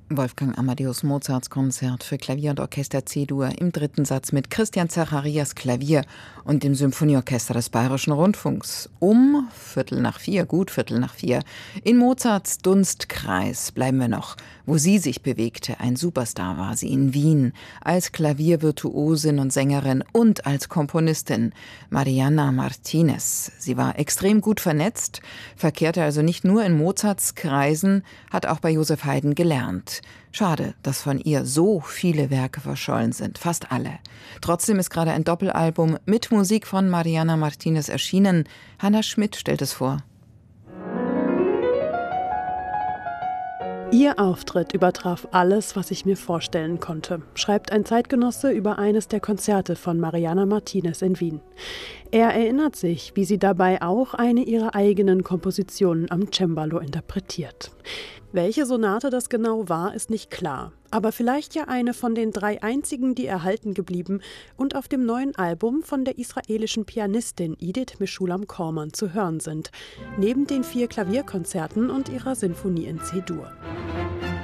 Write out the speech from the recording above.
Wolfgang Amadeus Mozarts Konzert für Klavier und Orchester C-Dur im 3. Satz mit Christian Zacharias Klavier und dem Symphonieorchester des Bayerischen Rundfunks. Um 3:45, gut 3:45, in Mozarts Dunstkreis bleiben wir noch, wo sie sich bewegte. Ein Superstar war sie in Wien, als Klaviervirtuosin und Sängerin und als Komponistin. Mariana Martínez. Sie war extrem gut vernetzt, verkehrte also nicht nur in Mozarts Kreisen, hat auch bei Joseph Haydn gelernt. Schade, dass von ihr so viele Werke verschollen sind, fast alle. Trotzdem ist gerade ein Doppelalbum mit Musik von Mariana Martínez erschienen. Hanna Schmidt stellt es vor. Ihr Auftritt übertraf alles, was ich mir vorstellen konnte, schreibt ein Zeitgenosse über eines der Konzerte von Mariana Martínez in Wien. Er erinnert sich, wie sie dabei auch eine ihrer eigenen Kompositionen am Cembalo interpretiert. Welche Sonate das genau war, ist nicht klar. Aber vielleicht ja eine von den 3 einzigen, die erhalten geblieben und auf dem neuen Album von der israelischen Pianistin Idit Meshulam Korman zu hören sind, neben den 4 Klavierkonzerten und ihrer Sinfonie in C-Dur.